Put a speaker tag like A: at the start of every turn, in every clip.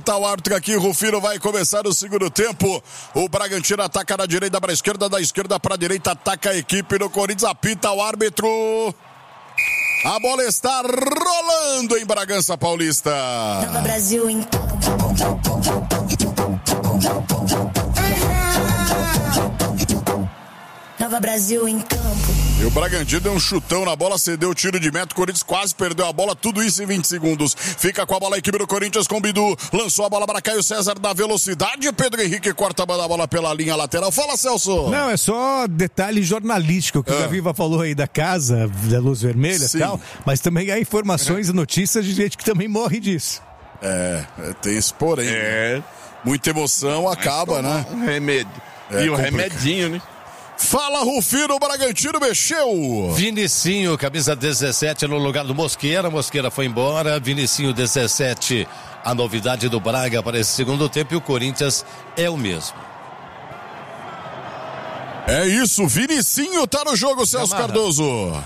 A: Tá o árbitro aqui, Rufino, vai começar o segundo tempo. O Bragantino ataca da direita para a esquerda, da esquerda para a direita, ataca a equipe do Corinthians, apita o árbitro. A bola está rolando em Bragança Paulista.
B: Nova Brasil em Nova Brasil em campo.
A: E o Bragantino deu um chutão na bola, cedeu o tiro de meta, o Corinthians quase perdeu a bola, tudo isso em 20 segundos. Fica com a bola a equipe do Corinthians com o Bidu, lançou a bola para Caio César na velocidade, Pedro Henrique corta a bola pela linha lateral. Fala, Celso!
C: Não, é só detalhe jornalístico, que o Gaviva falou aí da casa, da luz vermelha e tal, mas também há informações e notícias de gente que também morre disso.
A: Tem esse porém. Muita emoção acaba, né?
D: Um remédio. E o remedinho, né?
A: Fala, Rufino, o Bragantino mexeu.
E: Vinicinho, camisa 17 no lugar do Mosqueira. Mosqueira foi embora. Vinicinho, 17, a novidade do Braga para esse segundo tempo. E o Corinthians é o mesmo.
A: É isso, Vinicinho tá no jogo, Celso Cardoso.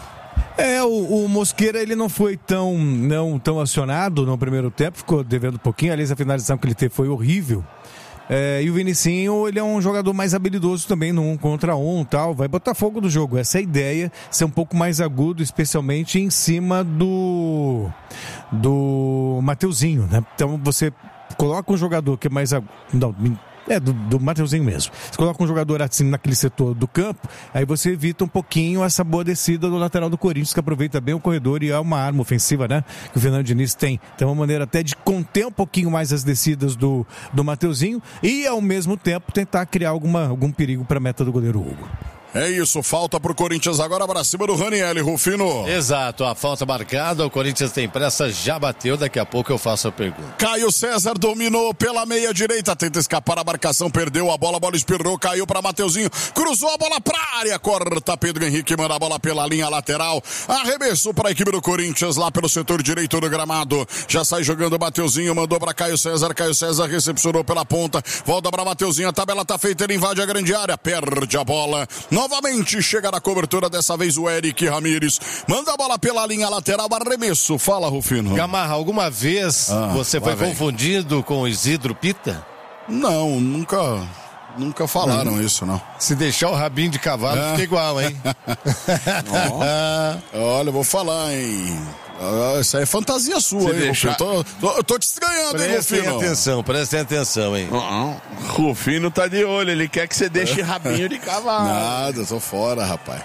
C: O Mosqueira, ele não foi tão acionado no primeiro tempo, ficou devendo um pouquinho. Aliás, a finalização que ele teve foi horrível. E o Vinicinho, ele é um jogador mais habilidoso também no 1 contra 1 e tal, vai botar fogo no jogo. Essa é a ideia, ser um pouco mais agudo, especialmente em cima do Mateuzinho, né? Então você coloca um jogador que é mais agudo, do Mateuzinho mesmo. Você coloca um jogador assim naquele setor do campo, aí você evita um pouquinho essa boa descida do lateral do Corinthians, que aproveita bem o corredor e é uma arma ofensiva, né? Que o Fernando Diniz tem. Então é uma maneira até de conter um pouquinho mais as descidas do Mateuzinho e ao mesmo tempo tentar criar algum perigo para a meta do goleiro Hugo.
A: É isso, falta pro Corinthians agora para cima do Ranieri, Rufino.
E: Exato, a falta marcada, o Corinthians tem pressa, já bateu, daqui a pouco eu faço a pergunta.
A: Caio César dominou pela meia direita, tenta escapar a marcação, perdeu a bola espirrou, caiu para Mateuzinho, cruzou a bola pra área, corta Pedro Henrique, manda a bola pela linha lateral, arremesso para a equipe do Corinthians lá pelo setor direito do gramado, já sai jogando Mateuzinho, mandou para Caio César recepcionou pela ponta, volta para Mateuzinho, a tabela tá feita, ele invade a grande área, perde a bola, novamente chega na cobertura, dessa vez o Eric Ramírez. Manda a bola pela linha lateral, arremesso. Fala, Rufino.
E: Gamarra, alguma vez você foi confundido com o Isidro Pita?
A: Não, nunca falaram isso, não.
E: Se deixar o rabinho de cavalo, fica igual, hein?
A: Olha, eu vou falar, hein? Isso aí é fantasia sua, hein, Rufino? Eu tô te estranhando, hein, Rufino?
E: Prestem atenção, hein?
D: Rufino tá de olho, ele quer que você deixe rabinho de cavalo.
A: Nada, tô fora, rapaz.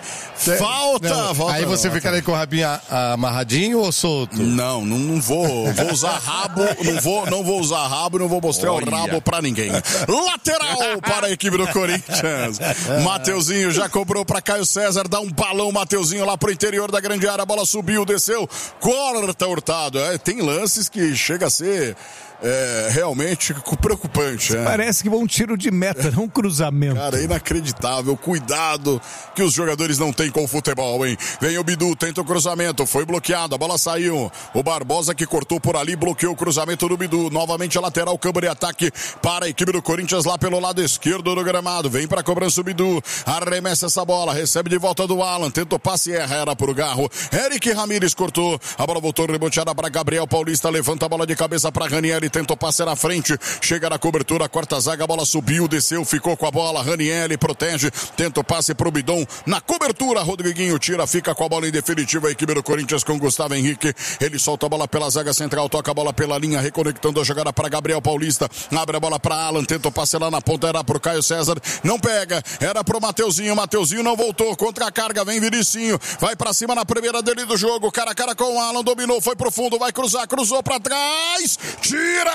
A: Volta.
E: Aí você ficaria com o rabinho amarradinho ou solto?
A: Não vou usar rabo, não vou usar rabo, não vou mostrar o rabo pra ninguém. Lateral para a equipe do Corinthians. Mateuzinho já cobrou pra Caio César, dá um balão, Mateuzinho lá pro interior da grande área, a bola subiu, desceu, corta Hurtado. Tem lances que chega a ser realmente preocupante.
C: Parece que foi um tiro de meta, não um cruzamento.
A: Cara, inacreditável. Cuidado que os jogadores não têm com o futebol, hein? Vem o Bidu, tenta o cruzamento, foi bloqueado, a bola saiu. O Barbosa que cortou por ali, bloqueou o cruzamento do Bidu. Novamente a lateral, câmbio de ataque para a equipe do Corinthians lá pelo lado esquerdo do gramado. Vem para a cobrança o Bidu, arremessa essa bola, recebe de volta do Alan, tenta o passe, erra, era pro Garro. Eric Ramírez cortou, a bola voltou reboteada para Gabriel Paulista, levanta a bola de cabeça para Ranieri, tentou passe na frente, chega na cobertura, quarta zaga, a bola subiu, desceu, ficou com a bola, Ranieri protege, tenta o passe pro Bidon, na cobertura, Rodriguinho tira, fica com a bola em definitiva, a equipe do Corinthians com Gustavo Henrique, ele solta a bola pela zaga central, toca a bola pela linha, reconectando a jogada para Gabriel Paulista, abre a bola para Alan, tenta o passe lá na ponta, era pro Caio César, não pega, era pro Mateuzinho não voltou, contra a carga, vem Vinicinho, vai pra cima na primeira dele do jogo, cara a cara com o Alan, dominou, foi pro fundo, vai cruzar, cruzou pra trás, tira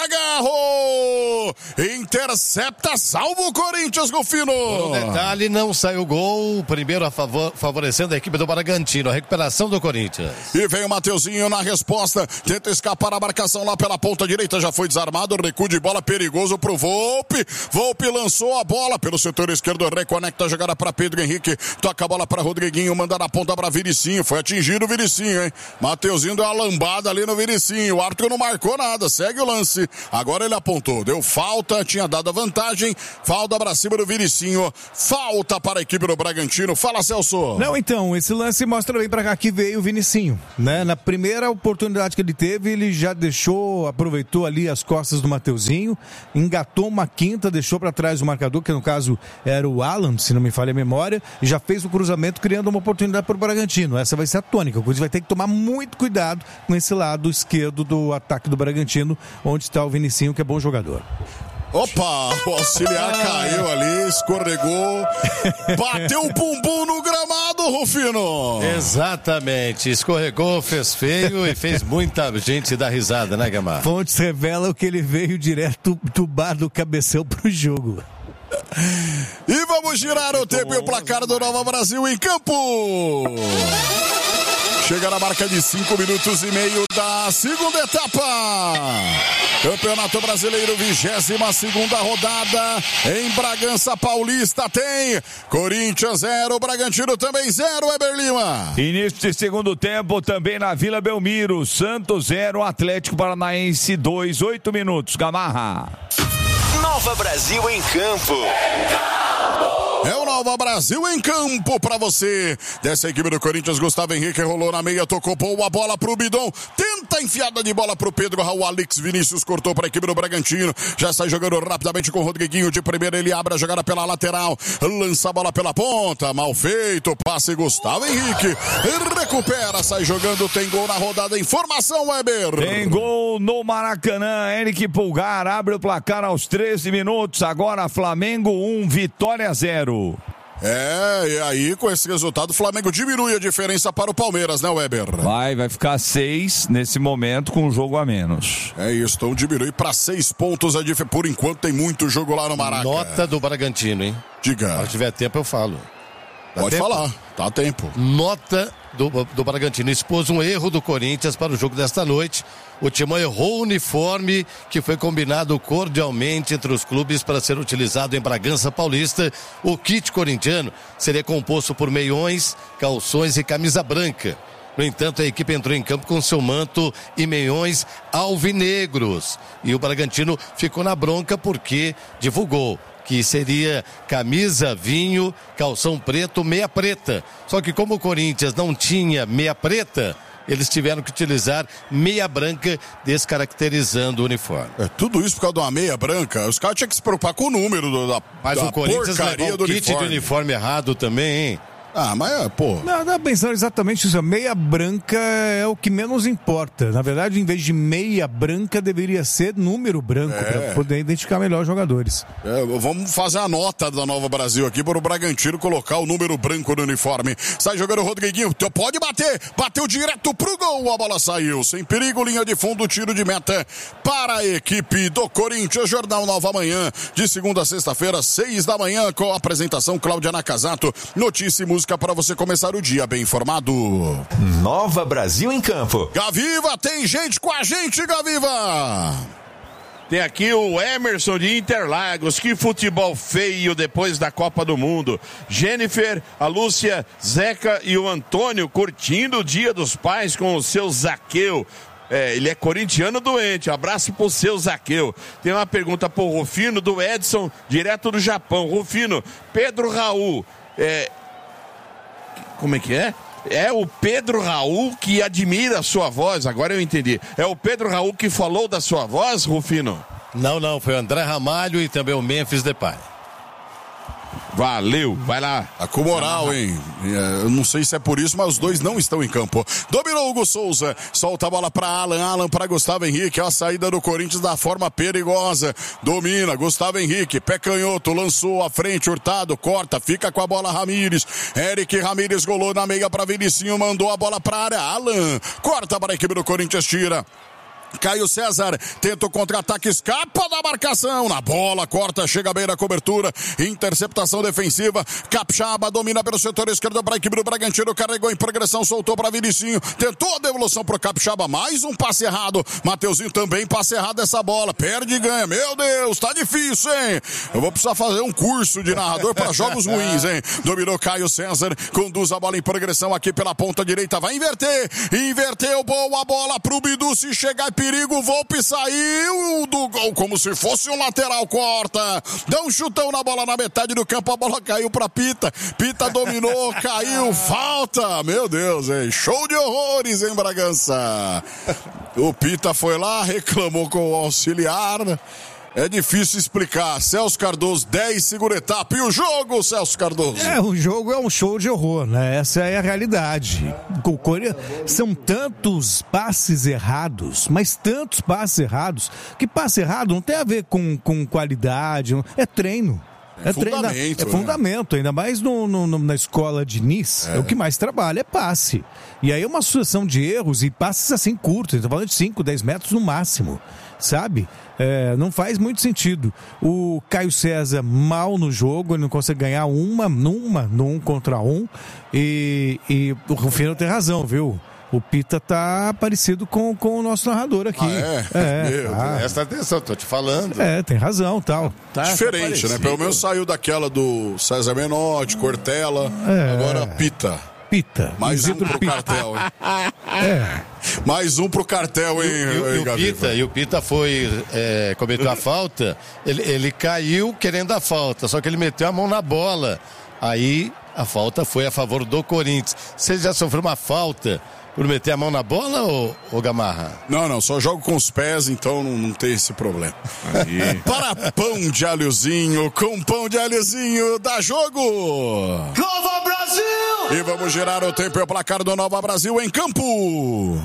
A: Garro, intercepta, salva o Corinthians, Rufino.
E: Por um detalhe, não saiu gol, primeiro favorecendo a equipe do Bragantino, a recuperação do Corinthians.
A: E vem o Mateuzinho na resposta, tenta escapar a marcação lá pela ponta direita, já foi desarmado, recuo de bola perigoso pro Volpe lançou a bola pelo setor esquerdo, reconecta a jogada para Pedro Henrique, toca a bola para Rodriguinho, manda na ponta para Vinicinho, foi atingido o Vinicinho, hein? Mateuzinho deu uma lambada ali no Vinicinho, o árbitro não marcou nada, segue o lance, agora ele apontou, deu falta falta, tinha dado a vantagem, falta pra cima do Vinicinho, falta para a equipe do Bragantino. Fala, Celso.
C: Não, então, esse lance mostra bem pra cá que veio o Vinicinho, né? Na primeira oportunidade que ele teve, ele já aproveitou ali as costas do Mateuzinho, engatou uma quinta, deixou pra trás o marcador, que no caso era o Alan, se não me falha a memória, e já fez o cruzamento criando uma oportunidade pro Bragantino. Essa vai ser a tônica, o Corinthians vai ter que tomar muito cuidado com esse lado esquerdo do ataque do Bragantino, onde está o Vinicinho, que é bom jogador.
A: Opa, o auxiliar caiu ali, escorregou, bateu o bumbum no gramado, Rufino.
E: Exatamente, escorregou, fez feio e fez muita gente dar risada, né, Gamar?
C: Fontes revelam que ele veio direto do bar do Cabecel pro jogo.
A: E vamos girar o tempo e o placar do Nova Brasil em campo. Chega na marca de 5 minutos e meio da segunda etapa. Campeonato Brasileiro, 22ª rodada. Em Bragança Paulista tem Corinthians 0, Bragantino também 0, Weber Lima.
F: Início de segundo tempo também na Vila Belmiro. Santos 0, Atlético Paranaense 2, 8 minutos. Gamarra.
G: Nova Brasil em campo.
A: É o Nova Brasil em campo pra você. Dessa equipe do Corinthians, Gustavo Henrique rolou na meia, tocou boa bola pro Bidon. Tenta enfiada de bola pro Pedro Raul. Alex Vinícius cortou pra equipe do Bragantino. Já sai jogando rapidamente com o Rodriguinho. De primeira ele abre a jogada pela lateral. Lança a bola pela ponta. Mal feito. Passe Gustavo Henrique. Recupera, sai jogando. Tem gol na rodada. Informação, Weber.
F: Tem gol no Maracanã. Eric Pulgar abre o placar aos 13 minutos. Agora Flamengo 1, Vitória 0.
A: E aí com esse resultado o Flamengo diminui a diferença para o Palmeiras, né, Weber?
F: Vai ficar 6 nesse momento com um jogo a menos.
A: É isso, então diminui para 6 pontos a diferença. Por enquanto tem muito jogo lá no Maracanã.
E: Nota do Bragantino, hein?
A: Diga.
E: Se tiver tempo eu falo.
A: Pode falar, tá tempo.
E: Nota do Bragantino. Expôs um erro do Corinthians para o jogo desta noite. O Timão errou o uniforme que foi combinado cordialmente entre os clubes para ser utilizado em Bragança Paulista. O kit corintiano seria composto por meiões, calções e camisa branca. No entanto, a equipe entrou em campo com seu manto e meiões alvinegros. E o Bragantino ficou na bronca porque divulgou que seria camisa, vinho, calção preto, meia preta. Só que como o Corinthians não tinha meia preta, eles tiveram que utilizar meia branca, descaracterizando o uniforme.
A: Tudo isso por causa de uma meia branca. Os caras tinham que se preocupar com o número
E: Mas o Corinthians levou o kit de uniforme errado também, hein?
A: Mas pô.
C: Não, dá pensando exatamente isso. A meia branca é o que menos importa. Na verdade, em vez de meia branca, deveria ser número branco, para poder identificar melhor os jogadores.
A: Vamos fazer a nota da Nova Brasil aqui para o Bragantino colocar o número branco no uniforme. Sai jogando o Rodriguinho, pode bater, bateu direto pro gol, a bola saiu, sem perigo, linha de fundo, tiro de meta para a equipe do Corinthians. Jornal Nova Manhã, de segunda a sexta-feira, 6 da manhã, com a apresentação Cláudia Nakazato. Notícia e música para você começar o dia bem informado.
G: Nova Brasil em campo.
A: Gaviva, tem gente com a gente, Gaviva!
D: Tem aqui o Emerson de Interlagos. Que futebol feio depois da Copa do Mundo. Jennifer, a Lúcia, Zeca e o Antônio curtindo o Dia dos Pais com o seu Zaqueu. Ele é corintiano doente. Abraço pro seu Zaqueu. Tem uma pergunta pro Rufino do Edson, direto do Japão. Rufino, Pedro Raul, como é que é? É o Pedro Raul que admira a sua voz, agora eu entendi. É o Pedro Raul que falou da sua voz, Rufino?
E: Não, foi o André Ramalho e também o Memphis Depay.
A: Valeu, vai lá. Tá com moral, hein? Eu não sei se é por isso, mas os dois não estão em campo. Dominou Hugo Souza, solta a bola pra Alan para Gustavo Henrique. A saída do Corinthians da forma perigosa. Domina, Gustavo Henrique, pé canhoto, lançou à frente, Hurtado, corta, fica com a bola Ramírez. Eric Ramírez golou na meia pra Vinicinho, mandou a bola pra área. Alan, corta para a equipe do Corinthians, tira. Caio César tenta o contra-ataque, escapa da marcação, na bola, corta, chega bem na cobertura, interceptação defensiva. Capixaba domina pelo setor esquerdo para a equipe do Bragantino, carregou em progressão, soltou para Vinicinho, tentou a devolução pro Capixaba, mais um passe errado. Mateuzinho também passe errado essa bola, perde e ganha. Meu Deus, tá difícil, hein? Eu vou precisar fazer um curso de narrador para jogos ruins, hein? Dominou Caio César, conduz a bola em progressão aqui pela ponta direita, vai inverteu, boa bola pro Bidu, se chegar e perigo, o Volpi saiu do gol como se fosse um lateral, corta, dá um chutão na bola na metade do campo, a bola caiu pra Pita, Pita dominou, caiu, falta, meu Deus, hein? Show de horrores em Bragança. O Pita foi lá, reclamou com o auxiliar. É difícil explicar. Celso Cardoso, 10, segunda etapa. E o jogo, Celso Cardoso?
C: O jogo é um show de horror, né? Essa é a realidade. São tantos passes errados, mas tantos passes errados, que passe errado não tem a ver com qualidade, é treino. É fundamento, é fundamento, ainda mais na escola de Nice, o que mais trabalha é passe. E aí é uma sucessão de erros e passes assim curtos, estou falando de 5, 10 metros no máximo, sabe? Não faz muito sentido. O Caio César mal no jogo, ele não consegue ganhar no 1 contra 1, e o Rufino tem razão, viu? O Pita tá parecido com o nosso narrador aqui.
E: Presta atenção, tô te falando.
C: Tem razão, tal.
A: Tá diferente, né? Pelo menos saiu daquela do César Menotti, Cortella, agora Pita. Mais um pro cartel, hein? Mais um pro cartel, hein?
E: E o Pita foi cometeu a falta, ele caiu querendo a falta, só que ele meteu a mão na bola. Aí a falta foi a favor do Corinthians. Você já sofreu uma falta por meter a mão na bola, ou Gamarra?
A: Não, só jogo com os pés, então não tem esse problema. Para pão de alhozinho, com pão de alhozinho, dá jogo!
H: Nova Brasil!
A: E vamos girar o tempo e o placar do Nova Brasil em campo.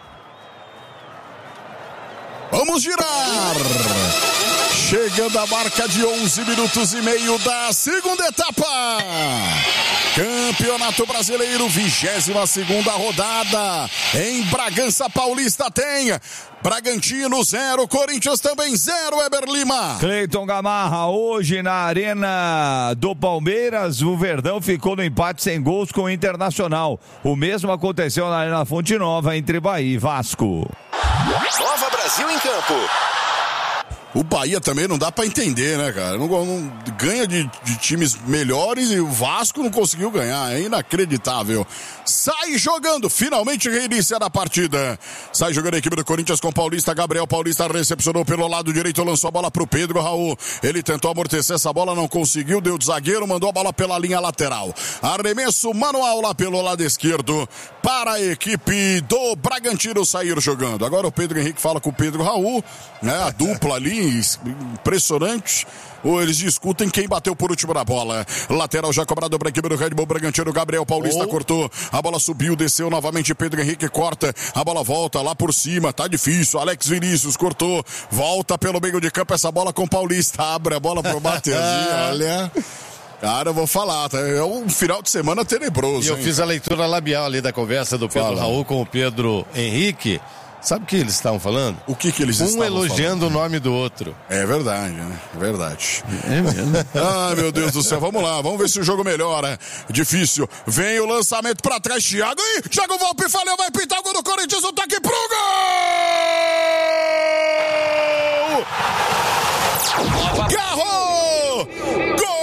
A: Vamos girar! Chegando a marca de 11 minutos e meio da segunda etapa. Campeonato Brasileiro, 22ª rodada. Em Bragança Paulista tem Bragantino 0, Corinthians também 0, Weber Lima.
F: Cleiton Gamarra, hoje na Arena do Palmeiras, o Verdão ficou no empate sem gols com o Internacional. O mesmo aconteceu na Arena Fonte Nova, entre Bahia e Vasco.
G: Nova Brasil em campo.
A: O Bahia também não dá pra entender, né, cara? Não ganha de times melhores e o Vasco não conseguiu ganhar. É inacreditável. Sai jogando, finalmente reinicia a partida. Sai jogando a equipe do Corinthians com o Paulista. Gabriel Paulista recepcionou pelo lado direito, lançou a bola pro Pedro Raul. Ele tentou amortecer essa bola, não conseguiu, deu de zagueiro, mandou a bola pela linha lateral. Arremesso manual lá pelo lado esquerdo para a equipe do Bragantino sair jogando. Agora o Pedro Henrique fala com o Pedro Raul, né? A dupla ali, impressionante. Ou eles discutem quem bateu por último na bola. Lateral já cobrado para a equipe do Red Bull Bragantino. Gabriel Paulista cortou. A bola subiu, desceu novamente. Pedro Henrique corta. A bola volta lá por cima. Tá difícil. Alex Vinícius cortou. Volta pelo meio de campo. Essa bola com o Paulista. Abre a bola pro Mateuzinho. Olha. Cara, eu vou falar, tá? É um final de semana tenebroso.
E: E eu fiz a leitura labial ali da conversa do Pedro Raul com o Pedro Henrique. Sabe o que eles estavam falando?
A: O que eles estavam falando?
E: Um elogiando o nome do outro.
A: É verdade, né? É verdade. É mesmo. Ai, meu Deus do céu. Vamos lá, vamos ver se o jogo melhora. Difícil. Vem o lançamento pra trás, Thiago. Ih, Thiago Volpi falhou, vai pintar o gol do Corinthians. O toque pro gol! Garrou! Gol!